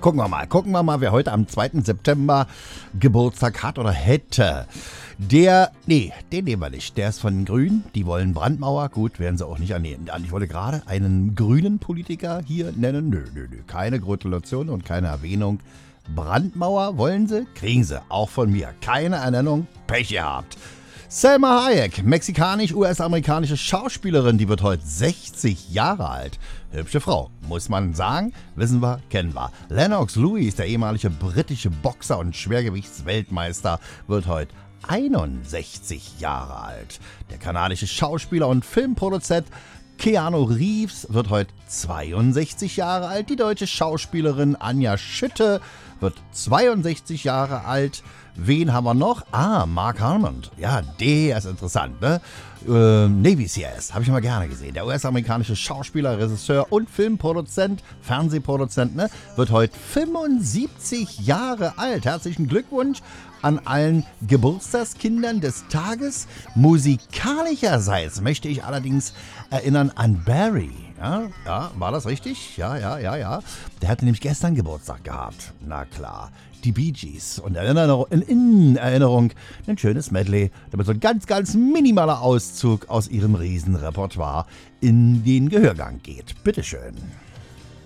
Gucken wir mal, wer heute am 2. September Geburtstag hat oder hätte. Den nehmen wir nicht. Der ist von den Grünen, die wollen Brandmauer. Gut, werden sie auch nicht annehmen. Ich wollte gerade einen grünen Politiker hier nennen. Nö. Keine Gratulation und keine Erwähnung. Brandmauer wollen sie? Kriegen sie. Auch von mir. Keine Ernennung. Pech gehabt. Salma Hayek, mexikanisch-US-amerikanische Schauspielerin, die wird heute 60 Jahre alt. Hübsche Frau, muss man sagen, wissen wir, kennen wir. Lennox Lewis, der ehemalige britische Boxer und Schwergewichtsweltmeister, wird heute 61 Jahre alt. Der kanadische Schauspieler und Filmproduzent Keanu Reeves wird heute 62 Jahre alt. Die deutsche Schauspielerin Anja Schütte wird 62 Jahre alt. Wen haben wir noch? Mark Harmon. Ja, der ist interessant, ne? Navy CIS, habe ich immer gerne gesehen. Der US-amerikanische Schauspieler, Regisseur und Filmproduzent, Fernsehproduzent, ne? Wird heute 75 Jahre alt. Herzlichen Glückwunsch an allen Geburtstagskindern des Tages. Musikalischerseits möchte ich allerdings erinnern an Barry. Ja, war das richtig? Ja. Der hatte nämlich gestern Geburtstag gehabt. Na klar. Die Bee Gees und in Erinnerung ein schönes Medley, damit so ein ganz minimaler Auszug aus ihrem Riesenrepertoire in den Gehörgang geht. Bitteschön.